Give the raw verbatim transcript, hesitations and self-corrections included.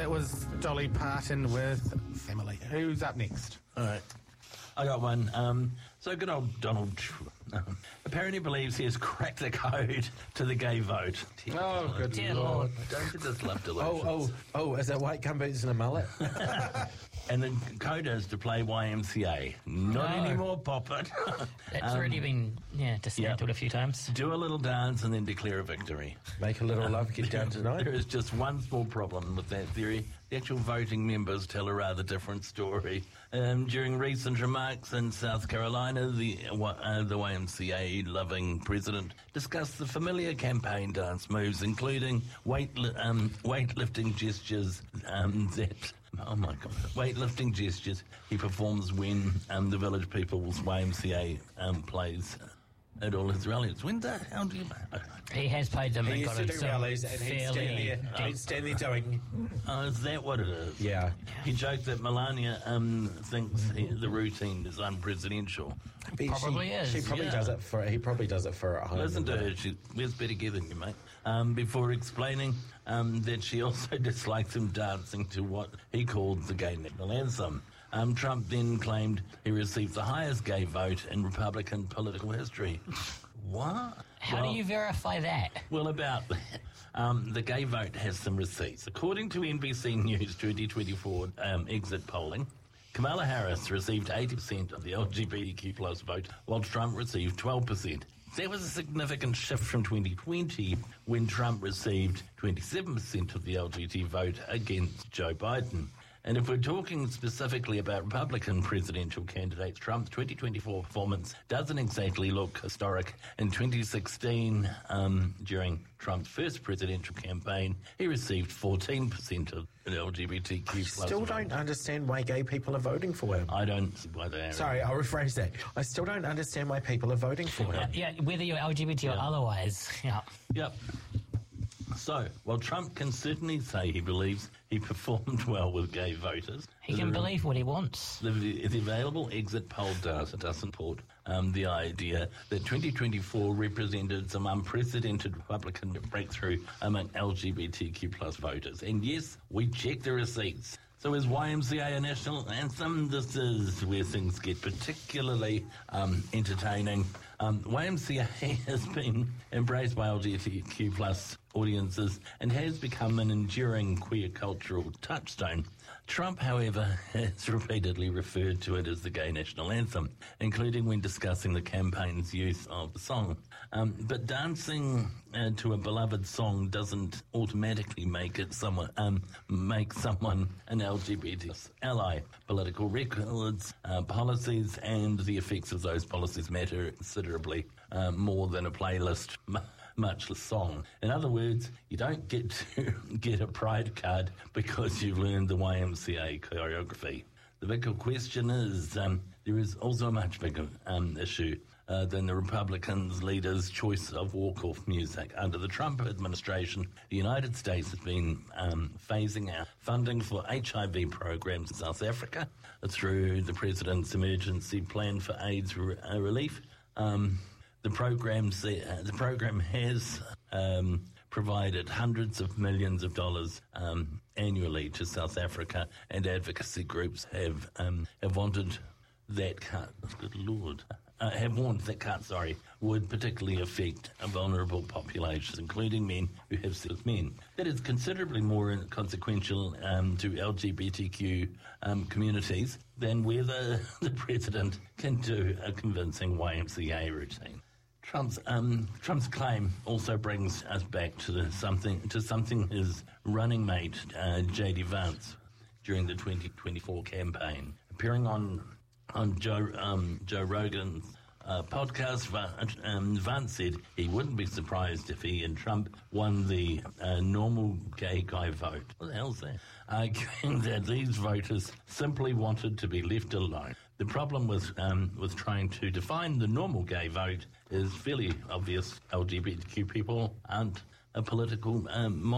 that was Dolly Parton with Family. Who's up next? All right. I got one. Um, so good old Donald Trump um, apparently believes he has cracked the code to the gay vote. Dear oh, good dear Lord. Lord. Don't you just love delusions? Oh, oh, oh, is that white gumboots and a mullet? And the code is to play Y M C A. Not No. anymore, pop it. It's Um, already been yeah dismantled yeah. a few times. Do a little dance and then declare a victory. Make a little love, get down tonight. There is just one small problem with that theory. The actual voting members tell a rather different story. Um, during recent remarks in South Carolina, the uh, the Y M C A-loving president discussed the familiar campaign dance moves, including weight um, weightlifting gestures um, that... Oh my God! Weightlifting gestures he performs when um, the Village People's Y M C A um, plays at all his rallies. When the hell do you... He has played them He and used got to it do some rallies and he'd stand fairly there, deep. he'd stand there doing... Oh, is that what it is? Yeah. He joked that Melania um, thinks he, the routine is unpresidential. But Probably she, is, She probably yeah. does it for... He probably does it for at home. Listen to her. She wears better gear than you, mate. Um, before explaining um, that she also dislikes him dancing to what he called the gay national anthem. Um, Trump then claimed he received the highest gay vote in Republican political history. What? How Well- do you verify that? Well, about that. Um, the gay vote has some receipts. According to N B C News twenty twenty-four um, exit polling, Kamala Harris received eighty percent of the L G B T Q plus vote, while Trump received twelve percent. There was a significant shift from twenty twenty when Trump received twenty-seven percent of the L G B T vote against Joe Biden. And if we're talking specifically about Republican presidential candidates, Trump's twenty twenty-four performance doesn't exactly look historic. In twenty sixteen, um, during Trump's first presidential campaign, he received fourteen percent of the L G B T Q I plus still vote. don't understand why gay people are voting for him. I don't see why they are. Sorry, I'll rephrase that. I still don't understand why people are voting for him. Yeah, yeah, whether you're L G B T or Yeah. otherwise. Yeah. Yep. So, while Trump can certainly say he believes he performed well with gay voters, He can the- believe what he wants. The, the available exit poll data doesn't support um, the idea that twenty twenty-four represented some unprecedented Republican breakthrough among L G B T Q plus voters. And yes, we checked the receipts. So is Y M C A a national anthem? This is where things get particularly um, entertaining. Um, Y M C A has been embraced by L G B T Q plus audiences and has become an enduring queer cultural touchstone. Trump, however, has repeatedly referred to it as the gay national anthem, including when discussing the campaign's use of the song. Um, but dancing uh, to a beloved song doesn't automatically make it someone um, make someone an L G B T ally. Political records, uh, policies, and the effects of those policies matter considerably uh, more than a playlist. Much less song. In other words, you don't get to get a pride card because you've learned the Y M C A choreography. The bigger question is, um, there is also a much bigger um, issue uh, than the Republicans' leaders' choice of walk-off music. Under the Trump administration, the United States has been um, phasing out funding for H I V programs in South Africa through the president's emergency plan for AIDS re- uh, relief. Um, The program, uh, the program has um, provided hundreds of millions of dollars um, annually to South Africa, and advocacy groups have um, have wanted that cut. Good Lord, uh, have warned that cut. Sorry, would particularly affect vulnerable populations, including men who have sex with men. That is considerably more consequential um, to L G B T Q um, communities than whether the president can do a convincing Y M C A routine. Trump's um, Trump's claim also brings us back to the something to something his running mate uh, J D Vance during the twenty twenty-four campaign, appearing on on Joe um, Joe Rogan's uh, podcast. Um, Vance said he wouldn't be surprised if he and Trump won the uh, normal gay guy vote. What the hell's that? Arguing that these voters simply wanted to be left alone. The problem with um, with trying to define the normal gay vote is fairly obvious. L G B T Q people aren't a political um,